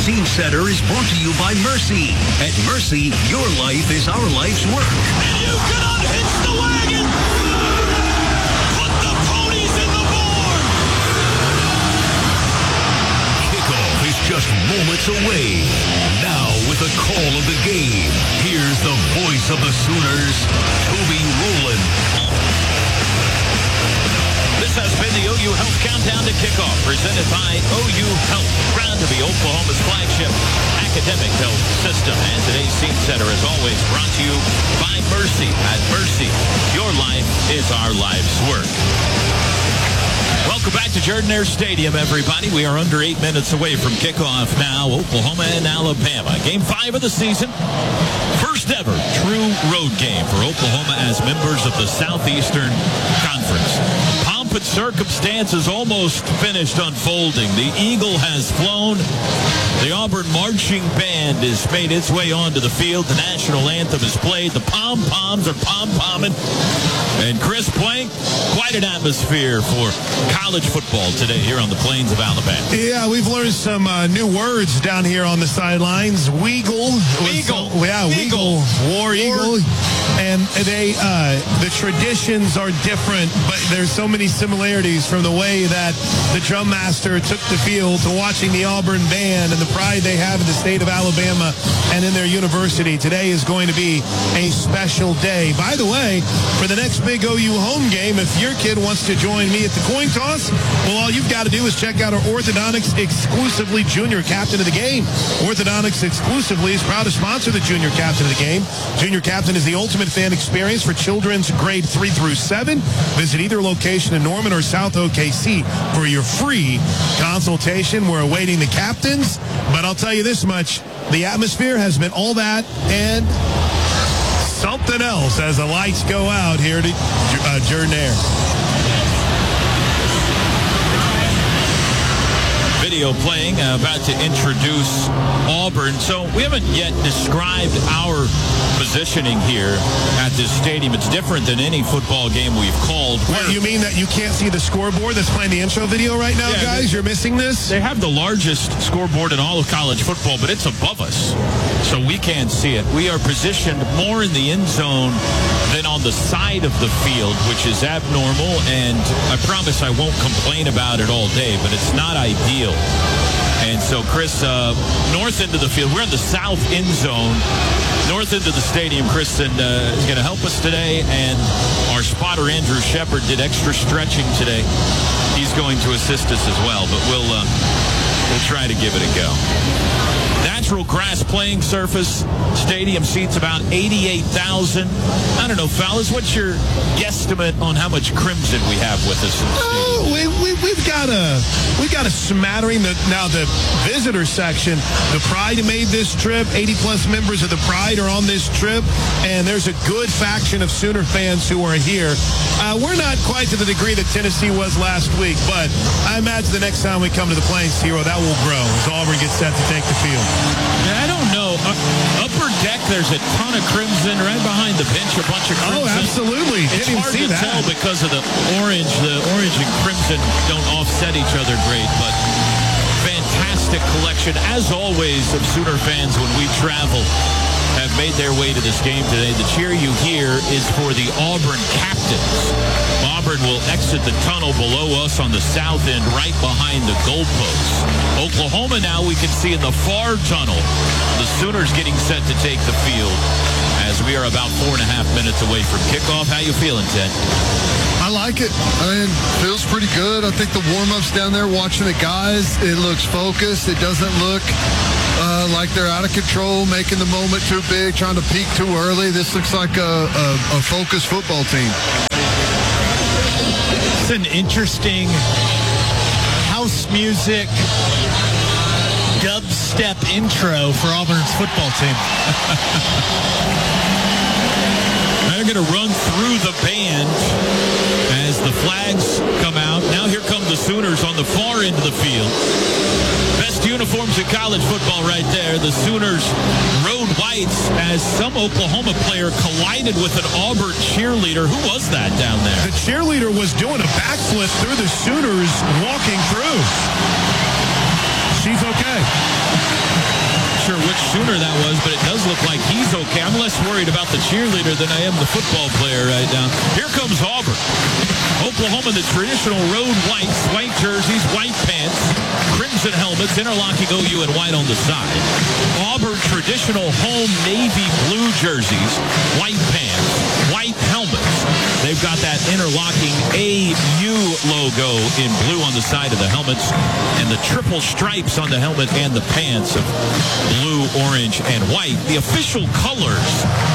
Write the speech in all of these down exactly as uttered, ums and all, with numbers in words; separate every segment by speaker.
Speaker 1: Scene Setter is brought to you by Mercy. At Mercy, your life is our life's work.
Speaker 2: You can unhitch the wagon! Put the ponies in the barn!
Speaker 1: Kickoff is just moments away. Now, with the call of the game, here's the voice of the Sooners, Toby Rowland.
Speaker 3: This has been the O U Health Countdown to Kickoff, presented by O U Health, proud to be Oklahoma's flagship academic health system. And today's Scene Setter, as always, brought to you by Mercy. At Mercy, your life is our life's work. Welcome back to Jordan-Hare Stadium, everybody. We are under eight minutes away from kickoff now. Oklahoma and Alabama. Game five of the season. First ever true road game for Oklahoma as members of the Southeastern Conference. Pomp and circumstances almost finished unfolding. The Eagle has flown. The Auburn marching band has made its way onto the field. The national anthem is played. The pom-poms are pom-pomming. And Chris Plank, quite an atmosphere for college football today here on the plains of Alabama.
Speaker 4: Yeah, we've learned some uh, new words down here on the sidelines. Weagle.
Speaker 3: Weagle.
Speaker 4: Was, yeah, Weagle. War Eagle. And they, uh, the traditions are different, but there's so many similarities from the way that the drum master took the field to watching the Auburn band and the pride they have in the state of Alabama and in their university. Today is going to be a special day. By the way, for the next big O U home game, if your kid wants to join me at the coin toss, well, all you've got to do is check out our Orthodontics exclusively junior captain of the game. Orthodontics exclusively is proud to sponsor the junior captain of the game. Junior captain is the ultimate fan experience for children's grade three through seven. Visit either location in Norman or South O K C for your free consultation. We're awaiting the captains, but I'll tell you this much. The atmosphere has been all that and something else as the lights go out here to uh, Jordan-Hare.
Speaker 3: Video playing, uh, about to introduce Auburn. So we haven't yet described our positioning here at this stadium. It's different than any football game we've called.
Speaker 4: What, you mean that you can't see the scoreboard that's playing the intro video right now, yeah, guys? They, You're missing this?
Speaker 3: They have the largest scoreboard in all of college football, but it's above us, so we can't see it. We are positioned more in the end zone than on the side of the field, which is abnormal, and I promise I won't complain about it all day, but it's not ideal. And so, Chris, uh, north end of the field, we're in the south end zone, north end of the stadium. Kristen uh, is going to help us today, and our spotter, Andrew Shepard, did extra stretching today. He's going to assist us as well, but we'll, uh, we'll try to give it a go. Natural grass playing surface. Stadium seats about eighty-eight thousand. I don't know, fellas, what's your guesstimate on how much crimson we have with us in the stadium?
Speaker 4: Oh, we, we, we've got a we've got a smattering. The, now, the visitor section, the Pride made this trip. eighty plus members of the Pride are on this trip, and there's a good faction of Sooner fans who are here. Uh, we're not quite to the degree that Tennessee was last week, but I imagine the next time we come to the Plains, Hero, that will grow as Auburn gets set to take the field.
Speaker 3: Yeah, I don't know. Uh, upper deck, there's a ton of crimson right behind the bench, a bunch of crimson.
Speaker 4: Oh, absolutely.
Speaker 3: It's
Speaker 4: Didn't
Speaker 3: hard
Speaker 4: even see
Speaker 3: to
Speaker 4: that.
Speaker 3: tell because of the orange. The orange and crimson don't offset each other great, but fantastic collection, as always, of Sooner fans when we travel have made their way to this game today. The cheer you hear is for the Auburn captains. Auburn will exit the tunnel below us on the south end, right behind the goalposts. Oklahoma now we can see in the far tunnel. The Sooners getting set to take the field as we are about four and a half minutes away from kickoff. How you feeling, Ted?
Speaker 5: I like it. I mean, feels pretty good. I think the warm-ups down there, watching the guys, it looks focused. It doesn't look uh, like they're out of control, making the moment too big, trying to peak too early. This looks like a, a, a focused football team.
Speaker 6: It's an interesting house music dubstep intro for Auburn's football team.
Speaker 3: They're going to run through the band as the flags come out. Now here come the Sooners on the far end of the field. Best uniforms in college football right there. The Sooners rode whites as some Oklahoma player collided with an Auburn cheerleader. Who was that down there?
Speaker 4: The cheerleader was doing a backflip through the Sooners walking through. She's okay.
Speaker 3: which Sooner that was, but it does look like he's okay. I'm less worried about the cheerleader than I am the football player right now. Here comes Auburn. Oklahoma, the traditional road whites, white jerseys, white pants, crimson helmets, interlocking O U and white on the side. Auburn, traditional home navy blue jerseys, white pants, white helmets. They've got that interlocking A U logo in blue on the side of the helmets and the triple stripes on the helmet and the pants of blue, orange, and white. The official colors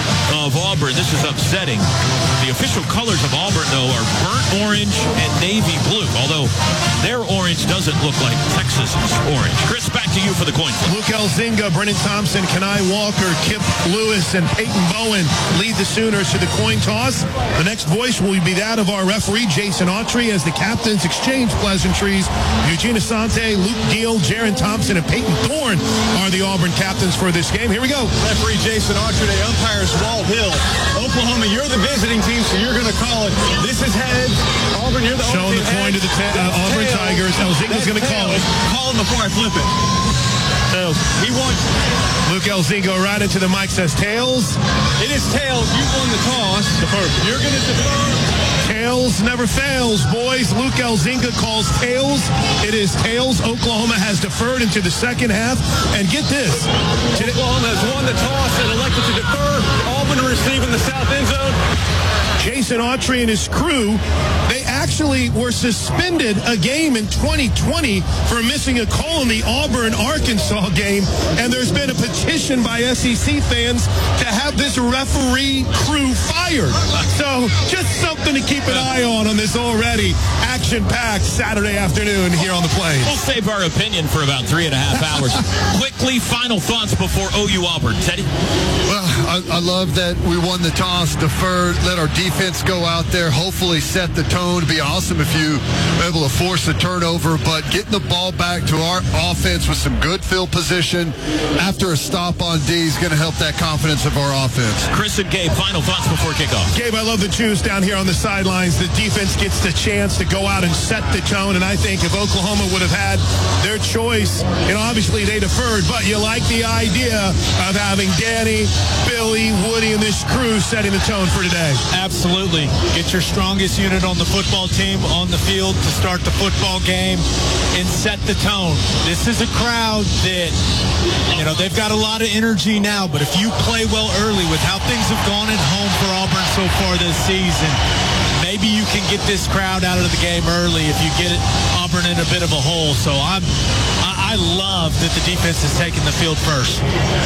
Speaker 3: of Auburn, this is upsetting. The official colors of Auburn, though, are burnt orange and navy blue, although their orange doesn't look like Texas's orange. Chris, back to you for the coin flip.
Speaker 4: Luke Elzinga, Brennan Thompson, Kenai Walker, Kip Lewis, and Peyton Bowen lead the Sooners to the coin toss. The next voice will be that of our referee, Jason Autry, as the captains exchange pleasantries. Eugene Asante, Luke Deal, Jaron Thompson, and Peyton Thorne are the Auburn captains for this game. Here we go.
Speaker 7: Referee Jason Autry, the umpires Walt Hill. Oklahoma, you're the visiting team, so you're going to call it. This is heads. Auburn, you're the
Speaker 4: showing the coin to the ta- uh, Auburn
Speaker 7: tails.
Speaker 4: Tigers. Elzinga's going to call it.
Speaker 7: Call it before I flip it.
Speaker 4: Tails.
Speaker 7: He wants.
Speaker 4: Luke Elzinga right into the mic says tails.
Speaker 7: It is tails. You won the toss. Defer. You're going to defer.
Speaker 4: Tails never fails, boys. Luke Elzinga calls tails. It is tails. Oklahoma has deferred into the second half. And get this. Today,
Speaker 7: Oklahoma has won the toss and elected to defer. Auburn receiving the south end zone.
Speaker 4: Jason Autry and his crew, they actually were suspended a game in twenty twenty for missing a call in the Auburn-Arkansas game. And there's been a petition by S E C fans to have this referee crew fired. So just something to keep an eye on on this already action-packed Saturday afternoon here on the Plains.
Speaker 3: We'll save our opinion for about three and a half hours. Quickly, final thoughts before O U Auburn. Teddy?
Speaker 5: Well, I, I love that we won the toss, deferred, let our defense go out there, hopefully set the tone. It'd be awesome if you were able to force a turnover, but getting the ball back to our offense with some good field position after a stop on D is going to help that confidence of our offense.
Speaker 3: Chris and Gabe, final thoughts before kickoff.
Speaker 4: Gabe, I love the juice down here on the sidelines. The defense gets the chance to go out and set the tone, and I think if Oklahoma would have had their choice, you know, obviously they deferred, but you like the idea of having Danny, Billy, Woody, and this crew setting the tone for today.
Speaker 6: Absolutely. Get your strongest unit on the football team on the field to start the football game and set the tone. This is a crowd that, you know, they've got a lot of energy now, but if you play well early with how things have gone at home for Auburn so far this season, maybe you can get this crowd out of the game early if you get it, Auburn in a bit of a hole. So I'm, I, I love that the defense is taking the field first.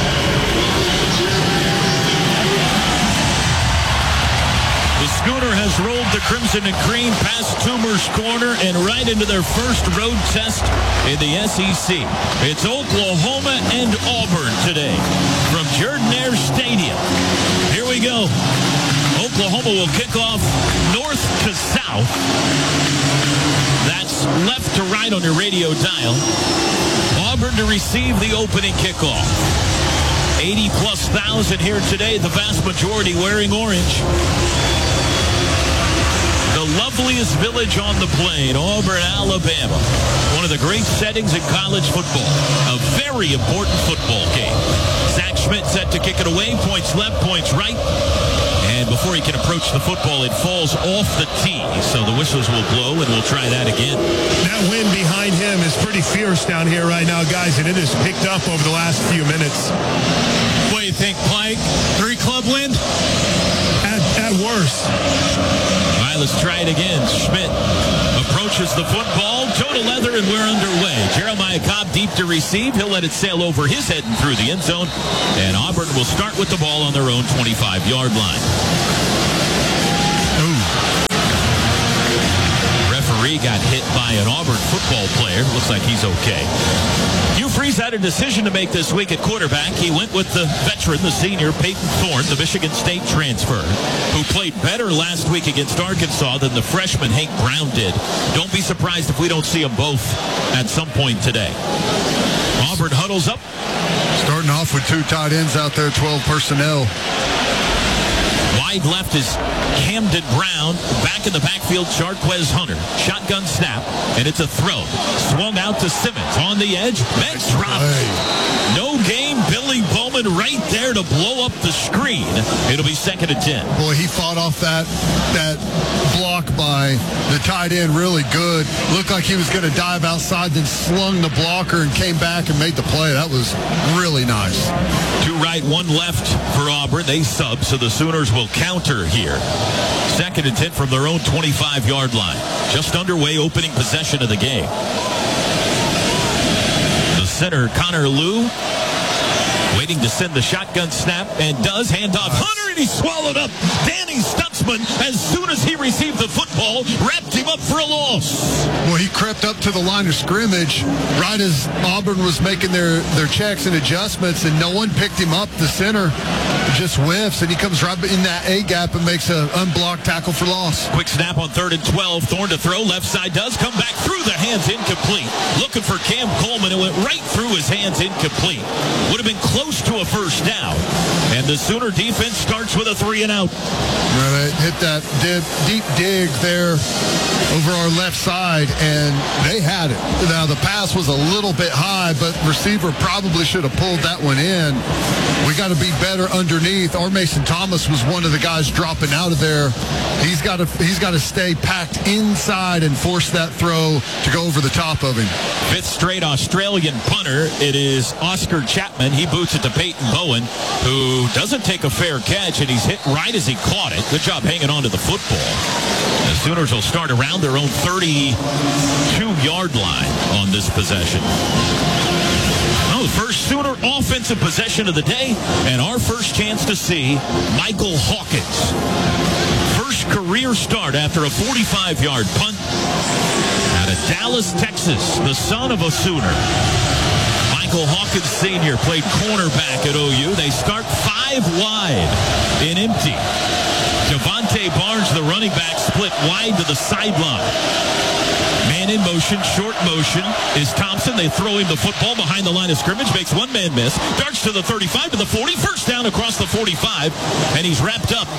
Speaker 3: The Schooner has rolled the Crimson and Cream past Toomer's Corner and right into their first road test in the S E C. It's Oklahoma and Auburn today from Jordan-Hare Stadium. Here we go. Oklahoma will kick off north to south. That's left to right on your radio dial. Auburn to receive the opening kickoff. eighty plus thousand here today, the vast majority wearing orange. The loveliest village on the plain, Auburn, Alabama. One of the great settings in college football. A very important football game. Zach Schmidt set to kick it away. Points left, points right. And before he can approach the football, it falls off the tee. So the whistles will blow, and we'll try that again.
Speaker 4: That wind behind him is pretty fierce down here right now, guys, and it has picked up over the last few minutes.
Speaker 6: What do you think, Plank? Three club wind?
Speaker 4: At, at worst.
Speaker 3: All right, let's try it again. Schmidt approaches the football, toe to leather, and we're underway. Jeremiah Cobb deep to receive. He'll let it sail over his head and through the end zone. And Auburn will start with the ball on their own twenty-five-yard line. Ooh. Referee got hit by an Auburn football player. Looks like he's okay. Hugh Freeze had a decision to make this week at quarterback. He went with the veteran, the senior, Peyton Thorne, the Michigan State transfer, who played better last week against Arkansas than the freshman Hank Brown did. Don't be surprised if we don't see them both at some point today. Auburn huddles up.
Speaker 5: Starting off with two tight ends out there, twelve personnel.
Speaker 3: Wide left is Camden Brown. Back in the backfield, Charquez Hunter. Shotgun snap, and it's a throw. Swung out to Simmons on the edge. Bench drop. No game, Billy Coleman right there to blow up the screen. It'll be second and ten.
Speaker 5: Boy, he fought off that that block by the tight end really good. Looked like he was going to dive outside, then slung the blocker and came back and made the play. That was really nice.
Speaker 3: Two right, one left for Auburn. They sub, so the Sooners will counter here. Second and ten from their own twenty-five-yard line. Just underway, opening possession of the game. The center, Connor Liu, waiting to send the shotgun snap, and does hand off Hunter, and he swallowed up Danny Stutzman as soon as he received the football, wrapped him up for a loss.
Speaker 5: Well, he crept up to the line of scrimmage right as Auburn was making their, their checks and adjustments, and no one picked him up. The center just whiffs, and he comes right in that A-gap and makes an unblocked tackle for loss.
Speaker 3: Quick snap on third and twelve. Thorne to throw. Left side does come back through the hands, incomplete. Looking for Cam Coleman. It went right through his hands, incomplete. Would have been close to a first down. And the Sooner defense starts with a three and out.
Speaker 5: Right, hit that dip, deep dig there over our left side, and they had it. Now, the pass was a little bit high, but receiver probably should have pulled that one in. We got to be better underneath. Our Mason Thomas was one of the guys dropping out of there. He's got to he's got to stay packed inside and force that throw to go over the top of him.
Speaker 3: Fifth straight Australian punter. It is Oscar Chapman. He boots it to Peyton Bowen, who doesn't take a fair catch, and he's hit right as he caught it. Good job hanging on to the football. The Sooners will start around their own thirty-two-yard line on this possession. Oh, the first Sooner offensive possession of the day, and our first chance to see Michael Hawkins. First career start after a forty-five-yard punt out of Dallas, Texas, the son of a Sooner. Michael Hawkins Senior played cornerback at O U. They start five wide in empty. Javante Barnes, the running back, split wide to the sideline. Man in motion, short motion is Thompson. They throw him the football behind the line of scrimmage, makes one man miss, darts to the thirty-five, to the forty, first down across the forty-five, and he's wrapped up.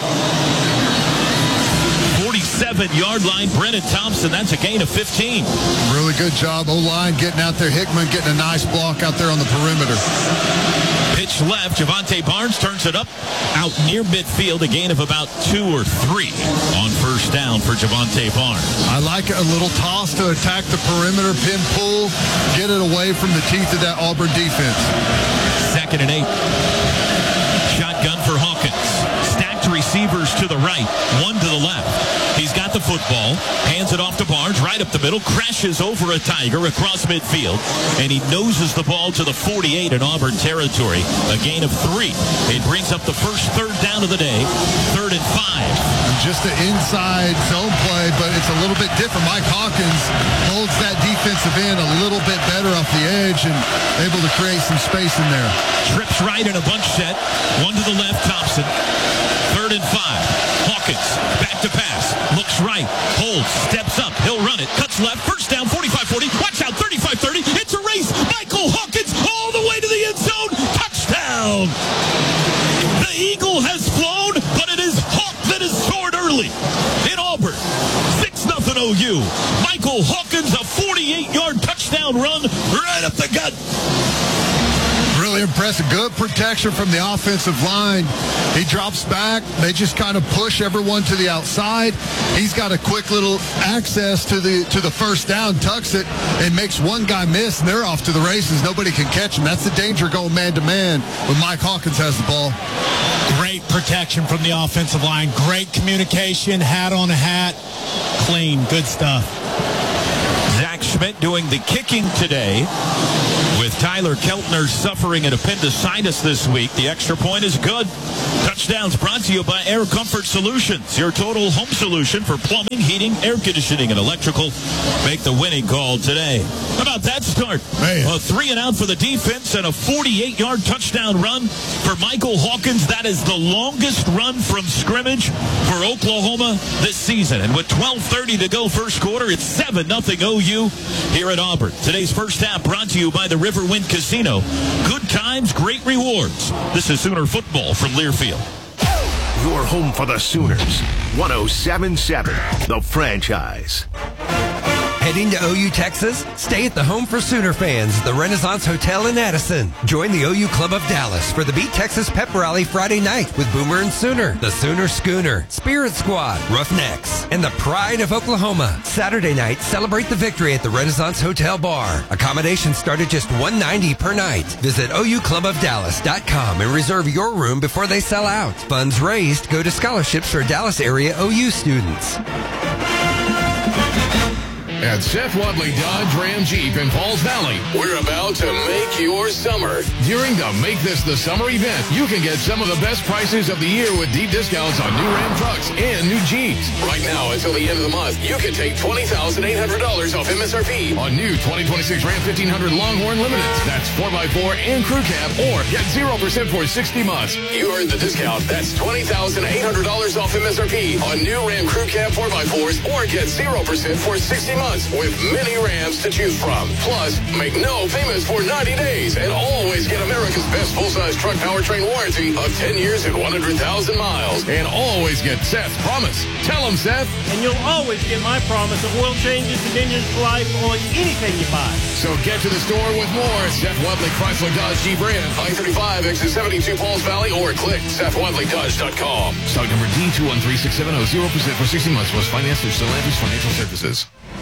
Speaker 3: forty-seven-yard line, Brennan Thompson. That's a gain of fifteen.
Speaker 5: Really good job. O-line getting out there. Hickman getting a nice block out there on the perimeter.
Speaker 3: Pitch left. Javante Barnes turns it up out near midfield. A gain of about two or three on first down for Javante Barnes.
Speaker 5: I like a little toss to attack the perimeter, pin pull, get it away from the teeth of that Auburn defense.
Speaker 3: Second and eight. Shotgun for Hawkins. Stacked receivers to the right, one to the left. He's got the football, hands it off to Barnes, right up the middle, crashes over a Tiger across midfield, and he noses the ball to the forty-eight in Auburn territory. A gain of three. It brings up the first third down of the day, third and five.
Speaker 5: Just an inside zone play, but it's a little bit different. Mike Hawkins holds that defensive end a little bit better off the edge and able to create some space in there.
Speaker 3: Trips right in a bunch set, one to the left, Thompson. Third and five. Hawkins, back to pass. Looks right, holds, steps up. He'll run it, cuts left. First down, forty-five forty. Watch out, thirty-five thirty. It's a race. Michael Hawkins all the way to the end zone. Touchdown. The Eagle has flown, but it is Hawk that has soared early in Auburn. six nothing O U. Michael Hawkins, a forty-eight-yard touchdown run right up the gut.
Speaker 5: Really impressive. Good protection from the offensive line. He drops back. They just kind of push everyone to the outside. He's got a quick little access to the to the first down, tucks it, and makes one guy miss, and they're off to the races. Nobody can catch him. That's the danger going man-to-man when Mike Hawkins has the ball.
Speaker 6: Great protection from the offensive line. Great communication. Hat on a hat. Clean. Good stuff.
Speaker 3: Zach Schmidt doing the kicking today, with Tyler Keltner suffering an appendicitis this week. The extra point is good. Touchdowns brought to you by Air Comfort Solutions, your total home solution for plumbing, heating, air conditioning, and electrical. Make the winning call today. How about that start?
Speaker 5: Man.
Speaker 3: A three and out for the defense and a forty-eight-yard touchdown run for Michael Hawkins. That is the longest run from scrimmage for Oklahoma this season. And with twelve thirty to go first quarter, it's seven nothing O U here at Auburn. Today's first half brought to you by the Riverwind Casino. Good times, great rewards. This is Sooner football from Learfield.
Speaker 1: Your home for the Sooners. one oh seven point seven, The Franchise.
Speaker 8: Heading to O U, Texas? Stay at the Home for Sooner fans, the Renaissance Hotel in Addison. Join the O U Club of Dallas for the Beat Texas Pep Rally Friday night with Boomer and Sooner, the Sooner Schooner, Spirit Squad, Roughnecks, and the Pride of Oklahoma. Saturday night, celebrate the victory at the Renaissance Hotel Bar. Accommodations start at just one hundred ninety dollars per night. Visit O U club of dallas dot com and reserve your room before they sell out. Funds raised go to scholarships for Dallas area O U students.
Speaker 9: At Seth Wadley Dodge Ram Jeep in Falls Valley, we're about to make your summer. During the Make This the Summer event, you can get some of the best prices of the year with deep discounts on new Ram trucks and new Jeeps. Right now, until the end of the month, you can take twenty thousand eight hundred dollars off M S R P on new twenty twenty-six Ram fifteen hundred Longhorn Limiteds. That's four by four and crew cab, or get zero percent for sixty months. You earned the discount. That's twenty thousand eight hundred dollars off M S R P on new Ram crew cab four by fours, or get zero percent for sixty months. With many Rams to choose from. Plus, make no payments for ninety days and always get America's best full-size truck powertrain warranty of ten years and one hundred thousand miles. And always get Seth's promise. Tell him, Seth.
Speaker 10: And you'll always get my promise of oil changes and engines for life on anything you buy.
Speaker 9: So get to the store with more. Seth Wadley Chrysler Dodge Jeep Ram, I thirty-five, exit seventy-two, Falls Valley, or click Seth Wadley Dodge dot com. Stock number D two one three six seven zero, zero percent for sixty months plus finance through Stellantis Financial Services.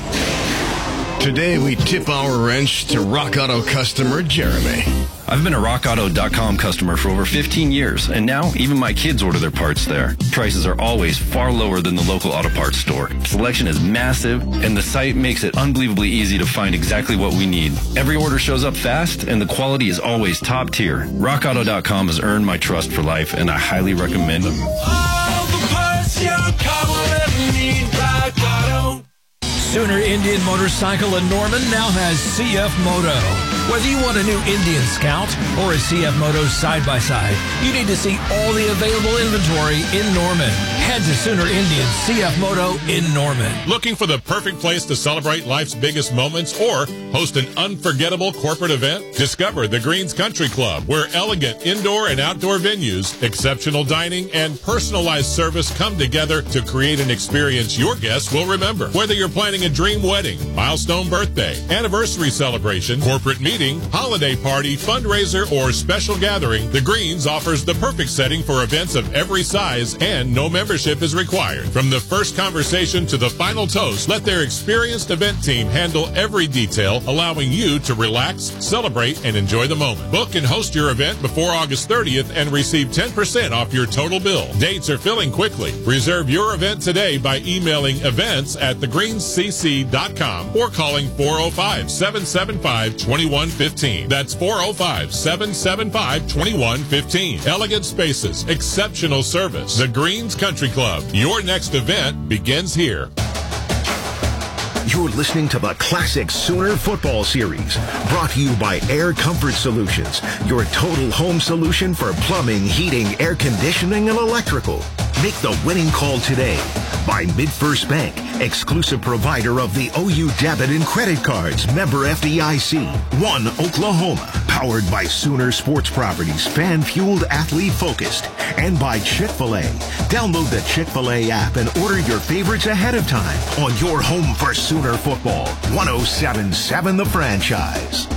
Speaker 11: Today, we tip our wrench to Rock Auto customer Jeremy.
Speaker 12: I've been a rock auto dot com customer for over fifteen years, and now even my kids order their parts there. Prices are always far lower than the local auto parts store. Selection is massive, and the site makes it unbelievably easy to find exactly what we need. Every order shows up fast, and the quality is always top tier. rock auto dot com has earned my trust for life, and I highly recommend them.
Speaker 2: All the parts your car will ever need, Rock Auto.
Speaker 13: Sooner Indian Motorcycle in Norman now has C F Moto. Whether you want a new Indian Scout or a C F Moto side-by-side, you need to see all the available inventory in Norman. Head to Sooner Indian C F Moto in Norman.
Speaker 14: Looking for the perfect place to celebrate life's biggest moments or host an unforgettable corporate event? Discover the Greens Country Club, where elegant indoor and outdoor venues, exceptional dining, and personalized service come together to create an experience your guests will remember. Whether you're planning a dream wedding, milestone birthday, anniversary celebration, corporate meeting, holiday party, fundraiser, or special gathering, the Greens offers the perfect setting for events of every size, and no membership is required. From the first conversation to the final toast, let their experienced event team handle every detail, allowing you to relax, celebrate, and enjoy the moment. Book and host your event before August thirtieth and receive ten percent off your total bill. Dates are filling quickly. Reserve your event today by emailing events at the greens c c dot com or calling four oh five, seven seven five, two one one five. That's four oh five, seven seven five, two one one five. Elegant spaces, exceptional service. The Greens Country Club. Your next event begins here.
Speaker 15: You're listening to the Classic Sooner Football Series, brought to you by Air Comfort Solutions, your total home solution for plumbing, heating, air conditioning, and electrical. Make the winning call today. By MidFirst Bank, exclusive provider of the O U debit and credit cards, member F D I C. One Oklahoma, powered by Sooner Sports Properties, fan-fueled, athlete-focused. And by Chick-fil-A. Download the Chick-fil-A app and order your favorites ahead of time on your home for Sooner football. one oh seven point seven The Franchise.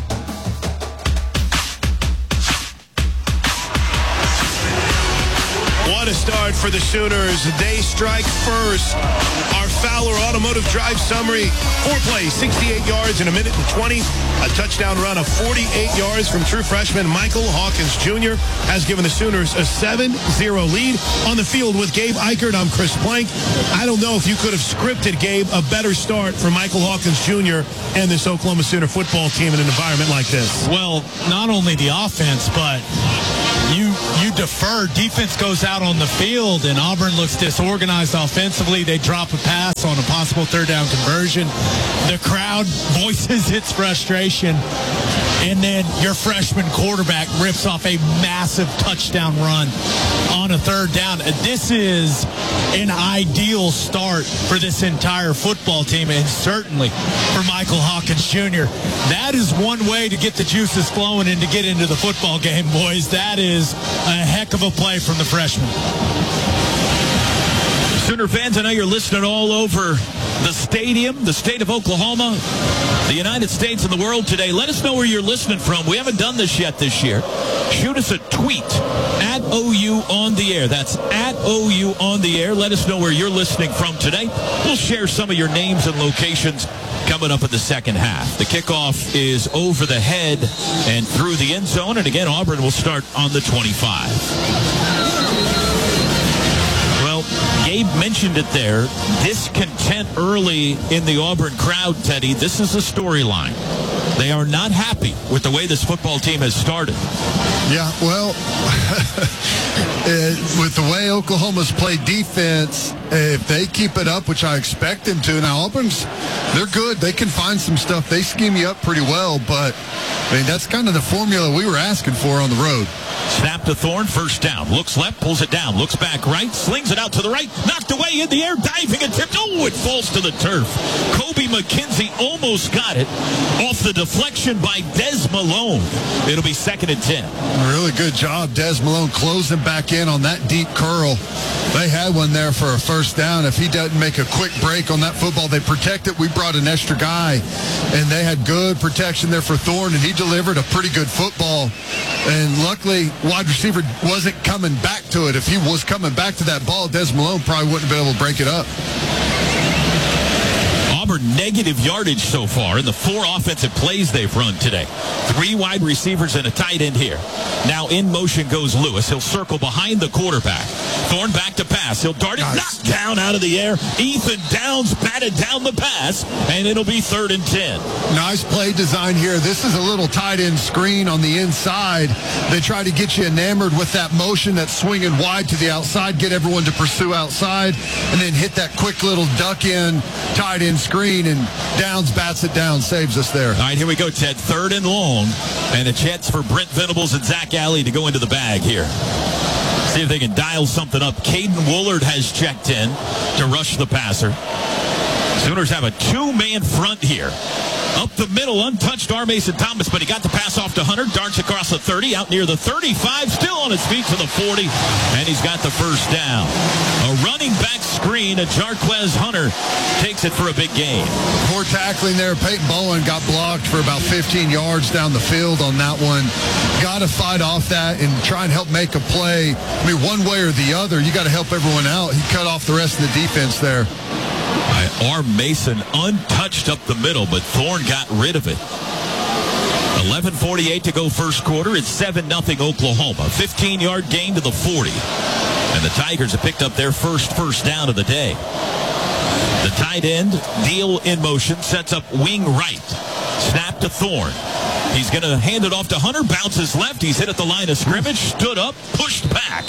Speaker 4: What a start for the Sooners. They strike first. Our Fowler Automotive Drive summary. Four plays, sixty-eight yards in a minute and twenty. A touchdown run of forty-eight yards from true freshman Michael Hawkins Junior has given the Sooners a seven zero lead. On the field with Gabe Eichert, I'm Chris Plank. I don't know if you could have scripted, Gabe, a better start for Michael Hawkins Junior and this Oklahoma Sooner football team in an environment like this.
Speaker 6: Well, not only the offense, but you you defer. Defense goes out on the field, and Auburn looks disorganized offensively. They drop a pass on a possible third down conversion. The crowd voices its frustration, and then your freshman quarterback rips off a massive touchdown run on a third down. This is an ideal start for this entire football team, and certainly for Michael Hawkins Junior That is one way to get the juices flowing and to get into the football game, boys. That is a heck of a play from the freshman.
Speaker 3: Sooner fans, I know you're listening all over the stadium, the state of Oklahoma, the United States, and the world today. Let us know where you're listening from. We haven't done this yet this year. Shoot us a tweet at O U on the air. That's at O U on the air. Let us know where you're listening from today. We'll share some of your names and locations coming up in the second half. The kickoff is over the head and through the end zone. And again, Auburn will start on the twenty-five. Well, Gabe mentioned it there. Discontent early in the Auburn crowd, Teddy. This is a storyline. They are not happy with the way this football team has started.
Speaker 5: Yeah, well, it, with the way Oklahoma's played defense, if they keep it up, which I expect them to, now Auburn's, they're good. They can find some stuff. They scheme you up pretty well, but I mean, that's kind of the formula we were asking for on the road.
Speaker 3: Snap to Thorne, first down. Looks left, pulls it down. Looks back right, slings it out to the right. Knocked away in the air, diving attempt. Oh, it falls to the turf. Kobe McKenzie almost got it off the deflection by Des Malone. It'll be second and ten.
Speaker 5: Really good job, Des Malone, closing back in on that deep curl. They had one there for a first down. If he doesn't make a quick break on that football, they protect it. We brought an extra guy, and they had good protection there for Thorne, and he delivered a pretty good football. And luckily, wide receiver wasn't coming back to it. If he was coming back to that ball, Des Malone probably wouldn't have been able to break it up.
Speaker 3: Auburn negative yardage so far in the four offensive plays they've run today. Three wide receivers and a tight end here. Now in motion goes Lewis. He'll circle behind the quarterback. Thorne back to pass. He'll dart it, nice. Knocked down out of the air. Ethan Downs batted down the pass, and it'll be third and ten.
Speaker 5: Nice play design here. This is a little tight end screen on the inside. They try to get you enamored with that motion that's swinging wide to the outside, get everyone to pursue outside, and then hit that quick little duck in tight end screen, and Downs bats it down, saves us there.
Speaker 3: All right, here we go, Ted. Third and long, and a chance for Brent Venables and Zach Alley to go into the bag here. See if they can dial something up. Caden Woolard has checked in to rush the passer. Sooners have a two-man front here. Up the middle, untouched R. Mason Thomas, but he got the pass off to Hunter. Darts across the thirty, out near the thirty-five, still on his feet to the forty, and he's got the first down. A running back screen, and Jarquez Hunter takes it for a big gain.
Speaker 5: Poor tackling there. Peyton Bowen got blocked for about fifteen yards down the field on that one. Got to fight off that and try and help make a play. I mean, one way or the other, you got to help everyone out. He cut off the rest of the defense there.
Speaker 3: R. Mason untouched up the middle, but Thorne got rid of it. eleven forty-eight to go first quarter. It's seven nothing Oklahoma. fifteen-yard gain to the forty. And the Tigers have picked up their first first down of the day. The tight end, Deal in motion, sets up wing right. Snap to Thorne. He's going to hand it off to Hunter. Bounces left. He's hit at the line of scrimmage. Stood up. Pushed back.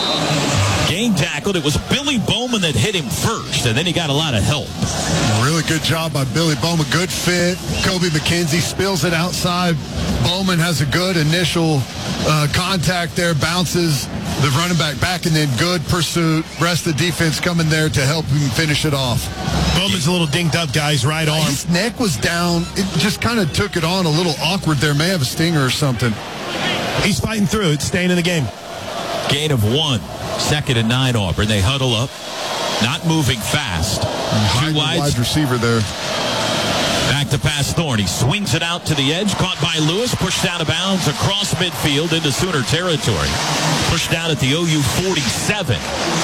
Speaker 3: Gain tackled. It was Billy Bowman that hit him first, and then he got a lot of help.
Speaker 5: Really good job by Billy Bowman. Good fit. Kobe McKenzie spills it outside. Bowman has a good initial uh, contact there. Bounces the running back back, and then good pursuit. Rest of the defense coming there to help him finish it off.
Speaker 4: Bowman's a little dinged up, guys. Right arm.
Speaker 5: His neck was down. It just kind of took it on a little awkward there. May have a stinger or something.
Speaker 4: He's fighting through it. Staying in the game.
Speaker 3: Gain of one. Second and nine, Auburn. They huddle up. Not moving fast. Two
Speaker 5: wide receiver there.
Speaker 3: Back to pass Thorne. He swings it out to the edge. Caught by Lewis. Pushed out of bounds across midfield into Sooner territory. Pushed down at the O U forty-seven.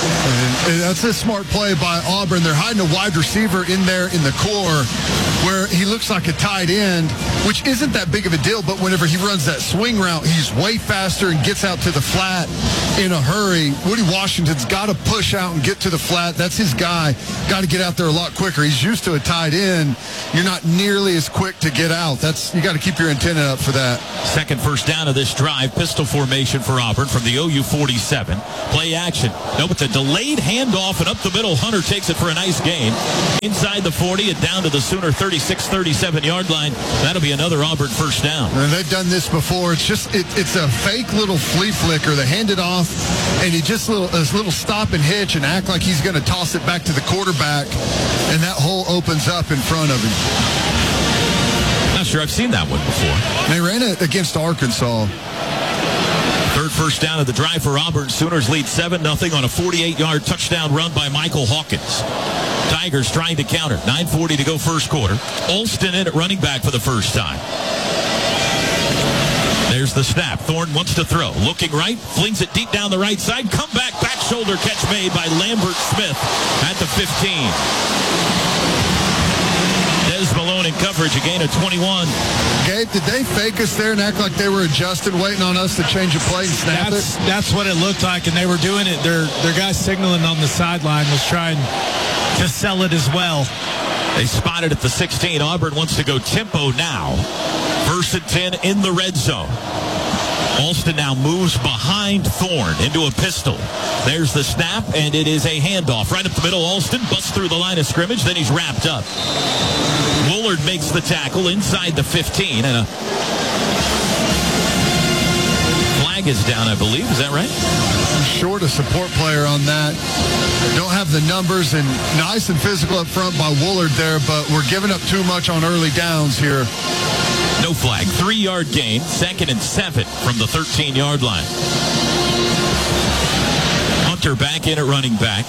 Speaker 5: And that's a smart play by Auburn. They're hiding a wide receiver in there in the core where he looks like a tight end, which isn't that big of a deal, but whenever he runs that swing route, he's way faster and gets out to the flat in a hurry. Woody Washington's got to push out and get to the flat. That's his guy. Got to get out there a lot quicker. He's used to a tight end. You're not nearly as quick to get out. That's you got to keep your antenna up for that.
Speaker 3: Second first down of this drive. Pistol formation for Auburn from the O U forty-seven. Play action. No, it's a delayed handoff, and up the middle, Hunter takes it for a nice gain. Inside the forty and down to the Sooner thirty-six thirty-seven yard line. That'll be another Auburn first down.
Speaker 5: And they've done this before. It's just it, it's a fake little flea flicker. They hand it off, and he just little a little stop and hitch and act like he's going to toss it back to the quarterback, and that hole opens up in front of him.
Speaker 3: Not sure I've seen that one before.
Speaker 5: They ran it against Arkansas.
Speaker 3: Third first down of the drive for Auburn. Sooners lead seven nothing on a forty-eight yard touchdown run by Michael Hawkins. Tigers trying to counter. nine forty to go first quarter. Alston in at running back for the first time. There's the snap. Thorne wants to throw. Looking right, flings it deep down the right side. Come back, back shoulder catch made by Lambert Smith at the fifteen. Des Malone in coverage, a gain of twenty-one.
Speaker 5: Gabe, did they fake us there and act like they were adjusted, waiting on us to change a play and snap
Speaker 6: that's,
Speaker 5: it?
Speaker 6: That's what it looked like, and they were doing it. Their, their guy signaling on the sideline was trying to sell it as well.
Speaker 3: They spotted at the sixteen. Auburn wants to go tempo now. First and ten in the red zone. Alston now moves behind Thorne into a pistol. There's the snap, and it is a handoff. Right up the middle, Alston busts through the line of scrimmage, then he's wrapped up. Woolard makes the tackle inside the fifteen, and a flag is down, I believe. Is that right?
Speaker 5: Short a support player on that. Don't have the numbers, and nice and physical up front by Woolard there, but we're giving up too much on early downs here.
Speaker 3: No flag. Three-yard gain. Second and seven from the thirteen-yard line. Hunter back in at running back.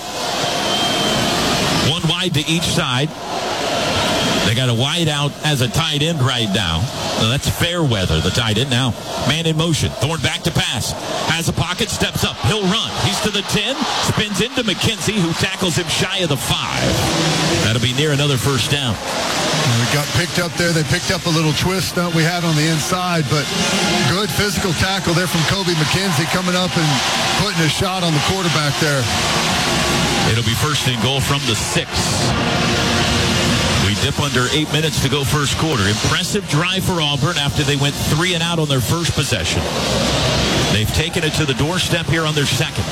Speaker 3: One wide to each side. They got a wide out as a tight end right now. So that's Fairweather, the tight end. Now, man in motion. Thorne back to pass. Has a pocket, steps up. He'll run. He's to the ten. Spins into McKenzie, who tackles him shy of the five. That'll be near another first down.
Speaker 5: We got picked up there. They picked up a little twist stunt we had on the inside, but good physical tackle there from Kobe McKenzie coming up and putting a shot on the quarterback there.
Speaker 3: It'll be first and goal from the six. We dip under eight minutes to go first quarter. Impressive drive for Auburn after they went three and out on their first possession. They've taken it to the doorstep here on their second.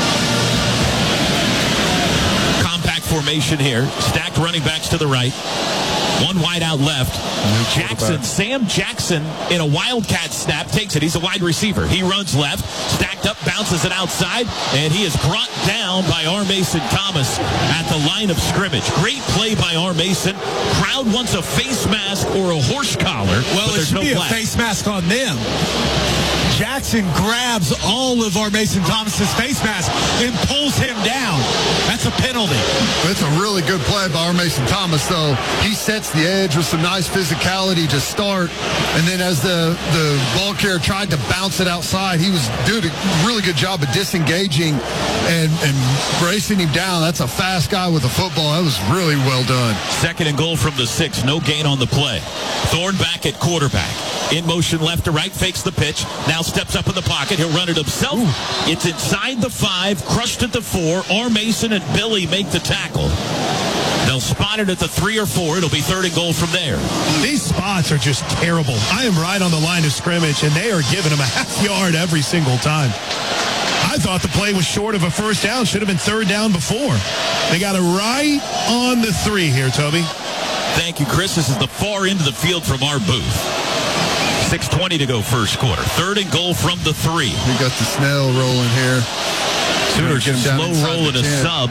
Speaker 3: Compact formation here. Stacked running backs to the right. One wide out left. Jackson, Sam Jackson in a Wildcat snap takes it. He's a wide receiver. He runs left, stacked up, bounces it outside, and he is brought down by R. Mason Thomas at the line of scrimmage. Great play by R. Mason. Crowd wants a face mask or a horse collar.
Speaker 6: Well, it should no be flag. A face mask on them. Jackson grabs all of R. Mason Thomas's face mask and pulls him down. That's a penalty.
Speaker 5: It's a really good play by R. Mason Thomas, though. He sets the edge with some nice physicality to start, and then as the, the ball carrier tried to bounce it outside, he was doing a really good job of disengaging and, and racing him down. That's a fast guy with a football. That was really well done.
Speaker 3: Second and goal from the six. No gain on the play. Thorne back at quarterback. In motion left to right, fakes the pitch. Now steps up in the pocket. He'll run it himself. Ooh. It's inside the five, crushed at the four. R. Mason and Billy make the tackle. They'll spot it at the three or four. It'll be third and goal from there.
Speaker 4: These spots are just terrible. I am right on the line of scrimmage, and they are giving them a half yard every single time. I thought the play was short of a first down. Should have been third down before. They got it right on the three here, Toby.
Speaker 3: Thank you, Chris. This is the far end of the field from our booth. six twenty to go first quarter. Third and goal from the three.
Speaker 5: We got the Snell rolling here.
Speaker 3: Sooners slow rolling a sub.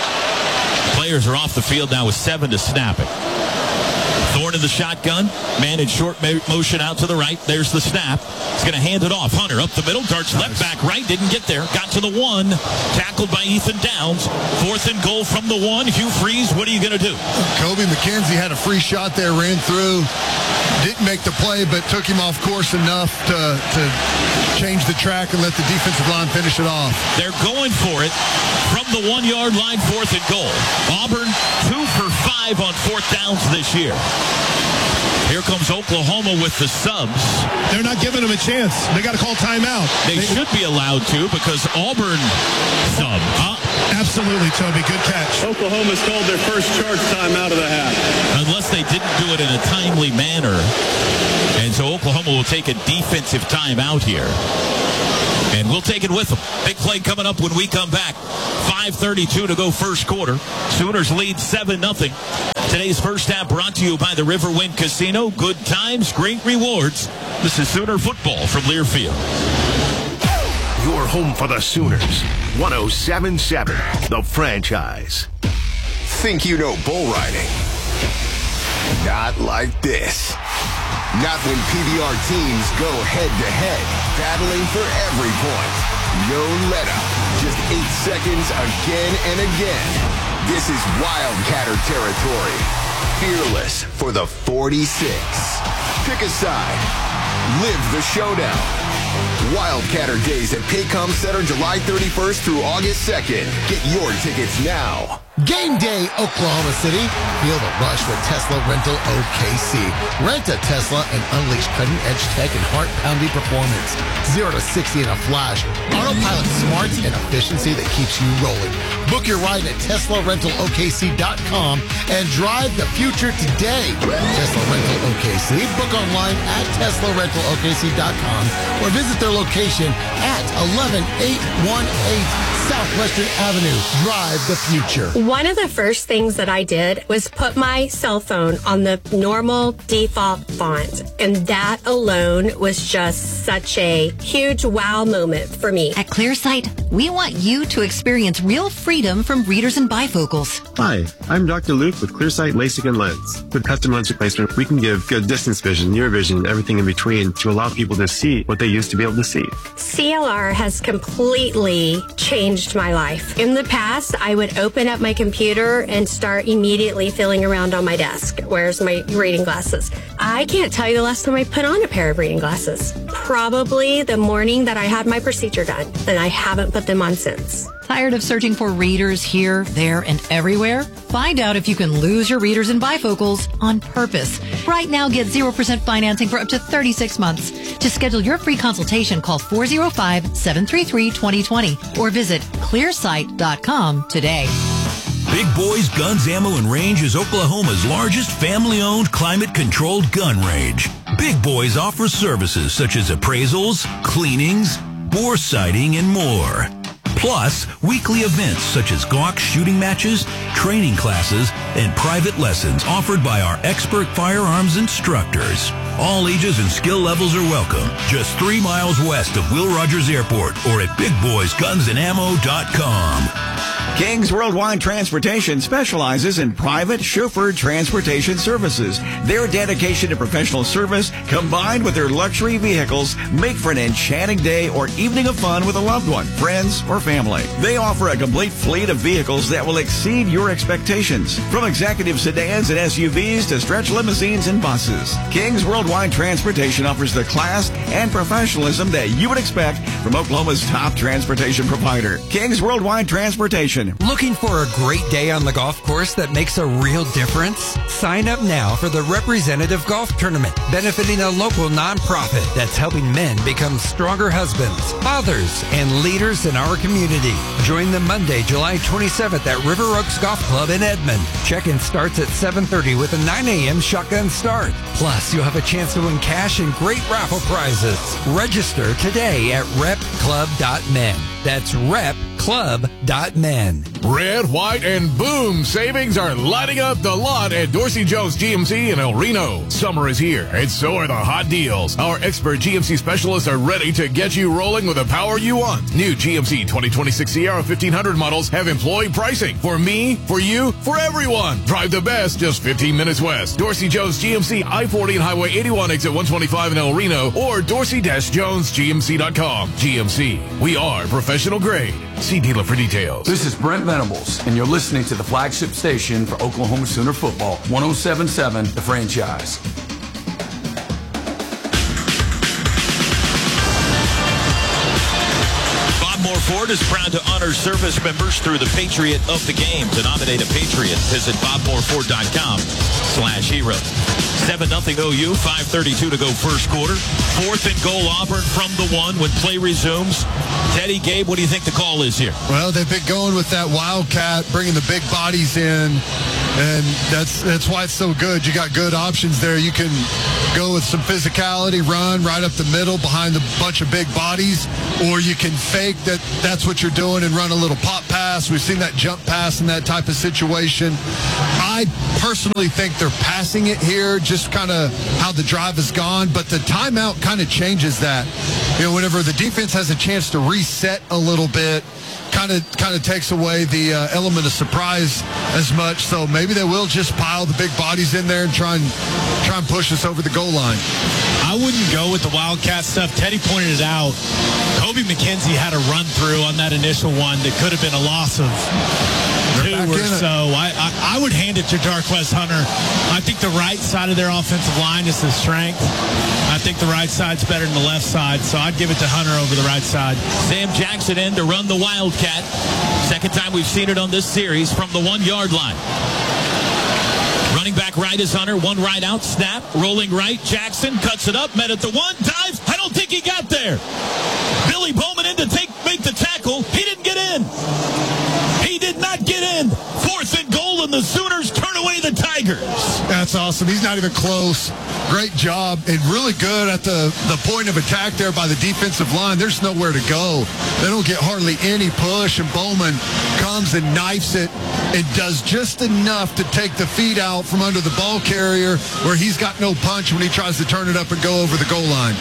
Speaker 3: Players are off the field now with seven to snap it. Thorne in the shotgun. Man in short motion out to the right. There's the snap. He's going to hand it off. Hunter up the middle. Darts left, back, right. Didn't get there. Got to the one. Tackled by Ethan Downs. Fourth and goal from the one. Hugh Freeze, what are you going to do?
Speaker 5: Kobe McKenzie had a free shot there. Ran through. Didn't make the play, but took him off course enough to, to change the track and let the defensive line finish it off.
Speaker 3: They're going for it from the one-yard line, fourth and goal. Auburn, two for five on fourth downs this year. Here comes Oklahoma with the subs.
Speaker 4: They're not giving them a chance. They got to call timeout.
Speaker 3: They, they should be allowed to because Auburn sub. Uh,
Speaker 4: Absolutely, Toby. Good catch.
Speaker 7: Oklahoma's called their first charge timeout of the half.
Speaker 3: Unless they didn't do it in a timely manner. And so Oklahoma will take a defensive timeout here. And we'll take it with them. Big play coming up when we come back. five thirty-two to go first quarter. Sooners lead seven nothing. Today's first half brought to you by the Riverwind Casino. Good times, great rewards. This is Sooner football from Learfield.
Speaker 15: Your home for the Sooners. one oh seven point seven, The Franchise.
Speaker 16: Think you know bull riding? Not like this. Not when P B R teams go head-to-head, battling for every point. No let-up. Just eight seconds again and again. This is Wildcatter territory. Fearless for the forty-six. Pick a side. Live the showdown. Wildcatter Days at Paycom Center July thirty-first through August second. Get your tickets now.
Speaker 17: Game day, Oklahoma City. Feel the rush with Tesla Rental O K C. Rent a Tesla and unleash cutting-edge tech and heart-pounding performance. zero to sixty in a flash. Autopilot smarts and efficiency that keeps you rolling. Book your ride at Tesla Rental O K C dot com and drive the future today. Tesla Rental O K C. Book online at Tesla Rental O K C dot com or visit their location at eleven eight one eight Southwestern Avenue. Drive the future.
Speaker 18: One of the first things that I did was put my cell phone on the normal default font, and that alone was just such a huge wow moment for me.
Speaker 19: At ClearSight, we want you to experience real freedom from readers and bifocals.
Speaker 20: Hi, I'm Doctor Luke with ClearSight LASIK and Lens. With custom lens replacement, we can give good distance vision, near vision, and everything in between to allow people to see what they used to be able to see.
Speaker 18: C L R has completely changed my life. In the past, I would open up my computer and start immediately feeling around on my desk. Where's my reading glasses? I can't tell you the last time I put on a pair of reading glasses. Probably the morning that I had my procedure done, and I haven't put them on since.
Speaker 19: Tired of searching for readers here, there, and everywhere? Find out if you can lose your readers and bifocals on purpose. Right now, get zero percent financing for up to thirty-six months. To schedule your free consultation, call four oh five, seven three three, two oh two oh or visit clear sight dot com today.
Speaker 1: Big Boys Guns, Ammo, and Range is Oklahoma's largest family-owned, climate-controlled gun range. Big Boys offers services such as appraisals, cleanings, bore sighting, and more. Plus, weekly events such as Glock shooting matches, training classes, and private lessons offered by our expert firearms instructors. All ages and skill levels are welcome. Just three miles west of Will Rogers Airport or at big boys guns and ammo dot com.
Speaker 21: King's Worldwide Transportation specializes in private chauffeured transportation services. Their dedication to professional service, combined with their luxury vehicles, make for an enchanting day or evening of fun with a loved one, friends, or family. They offer a complete fleet of vehicles that will exceed your expectations, from executive sedans and S U Vs to stretch limousines and buses. King's Worldwide Transportation offers the class and professionalism that you would expect from Oklahoma's top transportation provider. King's Worldwide Transportation.
Speaker 8: Looking for a great day on the golf course that makes a real difference? Sign up now for the Representative Golf Tournament, benefiting a local nonprofit that's helping men become stronger husbands, fathers, and leaders in our community. Join them Monday, July twenty-seventh at River Oaks Golf Club in Edmond. Check-in starts at seven thirty with a nine a.m. shotgun start. Plus, you'll have a chance to win cash and great raffle prizes. Register today at rep club dot men. That's rep club dot men.
Speaker 9: Red, white, and boom savings are lighting up the lot at Dorsey Jones G M C in El Reno. Summer is here, and so are the hot deals. Our expert G M C specialists are ready to get you rolling with the power you want. New G M C twenty twenty-six Sierra fifteen hundred models have employee pricing. For me, for you, for everyone. Drive the best just fifteen minutes west. Dorsey Jones G M C, I forty and Highway eighty-one, exit one twenty-five in El Reno, or dorsey dash jones g m c dot com. G M C, we are professional grade. See dealer for details.
Speaker 22: This is Brent Venables, and you're listening to the flagship station for Oklahoma Sooner football, one oh seven point seven The Franchise.
Speaker 3: Moore Ford is proud to honor service members through the Patriot of the Game. To nominate a Patriot, visit bob moore ford dot com slash hero. seven nothing O U, five thirty-two to go first quarter. Fourth and goal Auburn from the one when play resumes. Teddy, Gabe, what do you think the call is here?
Speaker 5: Well, they've been going with that Wildcat, bringing the big bodies in, and that's that's why it's so good. You got good options there. You can go with some physicality, run right up the middle behind a bunch of big bodies, or you can fake that that's what you're doing and run a little pop pass. We've seen that jump pass in that type of situation. I personally think they're passing it here, just kind of how the drive has gone, but the timeout kind of changes that. You know, whenever the defense has a chance to reset a little bit, kind of kind of takes away the uh, element of surprise as much. So maybe they will just pile the big bodies in there and try and try and push us over the goal line.
Speaker 6: I wouldn't go with the Wildcat stuff. Teddy pointed it out. Kobe McKenzie had a run through on that initial one that could have been a loss of two or so. I, I, I would hand it to Darquez Hunter. I think the right side of their offensive line is the strength. I think the right side's better than the left side, so I'd give it to Hunter over the right side.
Speaker 3: Sam Jackson in to run the Wildcat. Second time we've seen it on this series from the one-yard line. Running back right is Hunter. One right out, snap. Rolling right, Jackson cuts it up, met at the one, dives. I don't think he got there. Billy Bowman in to take make the tackle. He didn't get in. He did not get in. Fourth and goal, and the Sooners turn away the Tigers.
Speaker 5: That's awesome. He's not even close. Great job, and really good at the, the point of attack there by the defensive line. There's nowhere to go. They don't get hardly any push, and Bowman comes and knifes it and does just enough to take the feet out from under the ball carrier where he's got no punch when he tries to turn it up and go over the goal line.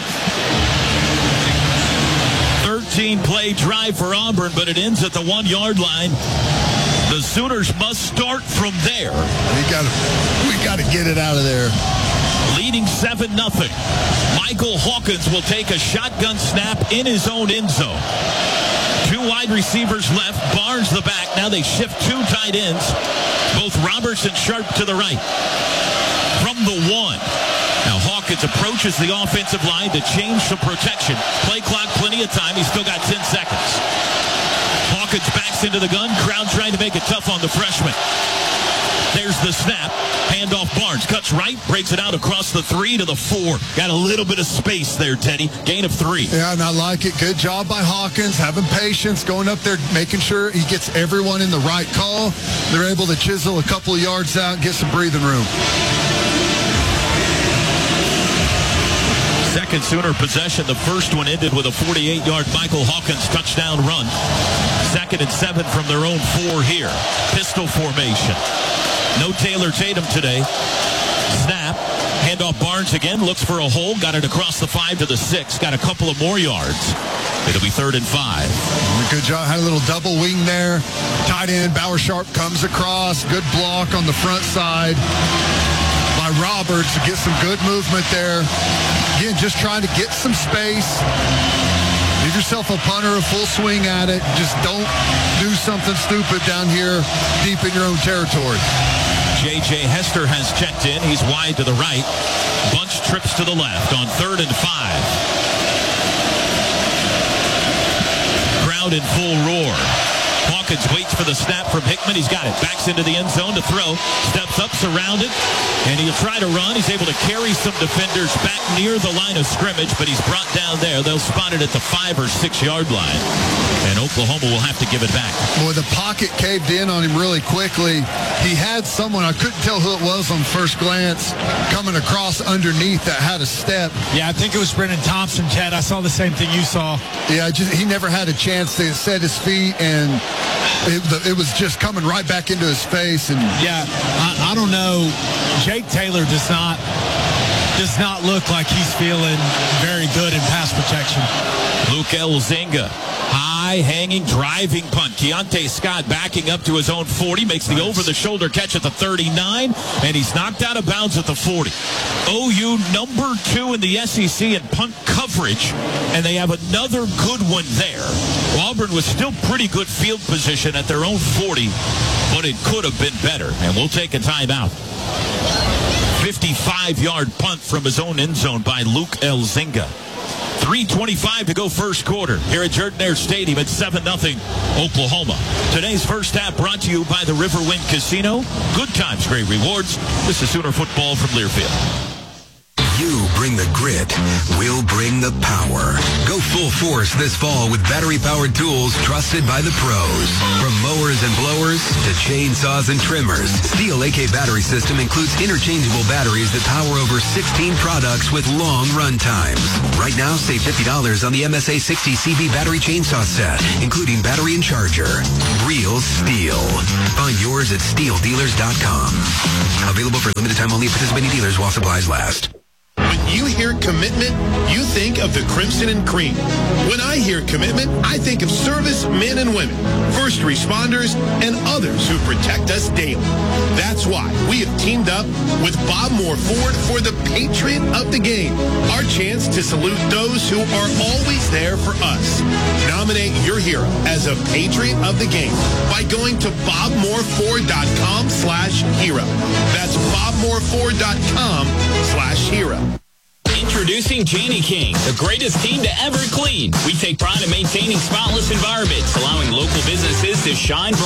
Speaker 3: thirteen-play drive for Auburn, but it ends at the one-yard line. The Sooners must start from there.
Speaker 5: We got we got to get it out of there.
Speaker 3: Leading seven nothing. Michael Hawkins will take a shotgun snap in his own end zone. Two wide receivers left. Barnes the back. Now they shift two tight ends. Both Roberts and Sharp to the right. From the one. Now Hawkins approaches the offensive line to change some protection. Play clock, plenty of time. He's still got ten seconds. Hawkins backs into the gun. Crowd trying to make it tough on the freshman. There's the snap. Handoff Barnes. Cuts right. Breaks it out across the three to the four. Got a little bit of space there, Teddy. Gain of three.
Speaker 5: Yeah, and I like it. Good job by Hawkins. Having patience. Going up there, making sure he gets everyone in the right call. They're able to chisel a couple of yards out and get some breathing room.
Speaker 3: Second Sooner possession. The first one ended with a forty-eight-yard Michael Hawkins touchdown run. Second and seven from their own four here. Pistol formation. No Taylor Tatum today. Snap. Handoff Barnes again. Looks for a hole. Got it across the five to the six. Got a couple of more yards. It'll be third and five.
Speaker 5: Good job. Had a little double wing there. Tight end. Bauer Sharp comes across. Good block on the front side by Roberts to get some good movement there. Again, just trying to get some space. Leave yourself a punter, a full swing at it. Just don't do something stupid down here deep in your own territory.
Speaker 3: J J Hester has checked in. He's wide to the right. Bunch trips to the left on third and five. Crowd in full roar. Hawkins waits for the snap from Hickman. He's got it. Backs into the end zone to throw. Steps up, surrounded. And he'll try to run. He's able to carry some defenders back near the line of scrimmage, but he's brought down there. They'll spot it at the five or six-yard line. And Oklahoma will have to give it back.
Speaker 5: Boy, the pocket caved in on him really quickly. He had someone, I couldn't tell who it was on first glance, coming across underneath that had a step.
Speaker 6: Yeah, I think it was Brennan Thompson, Ted. I saw the same thing you saw.
Speaker 5: Yeah, just, he never had a chance to set his feet, and it, it was just coming right back into his face. And
Speaker 6: yeah, I, I don't know. Jake Taylor does not does not look like he's feeling very good in pass protection.
Speaker 3: Luke Elzinga. High, hanging, driving punt. Keontae Scott backing up to his own forty, makes the over-the-shoulder catch at the thirty-nine, and he's knocked out of bounds at the forty. O U number two in the S E C in punt coverage, and they have another good one there. Auburn was still pretty good field position at their own forty, but it could have been better, and we'll take a timeout. fifty-five-yard punt from his own end zone by Luke Elzinga. three twenty-five to go first quarter here at Jordan Air Stadium at seven nothing Oklahoma. Today's first half brought to you by the Riverwind Casino. Good times, great rewards. This is Sooner football from Learfield.
Speaker 10: You bring the grit, we'll bring the power. Go full force this fall with battery-powered tools trusted by the pros. From mowers and blowers to chainsaws and trimmers, Steel A K Battery System includes interchangeable batteries that power over sixteen products with long run times. Right now, save fifty dollars on the M S A sixty C V battery chainsaw set, including battery and charger. Real Steel. Find yours at steel dealers dot com. Available for limited time only at participating dealers while supplies last.
Speaker 3: When
Speaker 4: you hear commitment, you think of the Crimson and Cream. When I hear commitment, I think of service men and women, first responders, and others who protect us daily. That's why we have teamed up with Bob Moore Ford for the Patriot of the Game, our chance to salute those who are always there for us. Nominate your hero as a Patriot of the Game by going to bob moore ford dot com slash hero. That's bob moore ford dot com slash hero.
Speaker 11: Introducing Janie King, the greatest team to ever clean. We take pride in maintaining spotless environments, allowing local businesses to shine